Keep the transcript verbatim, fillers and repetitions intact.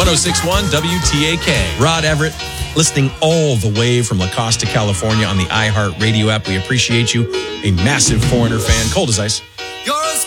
one oh six point one W T A K. Rod Everett, listening all the way from La Costa, California on the iHeart Radio app. We appreciate you. A massive Foreigner fan. Cold as ice. You're as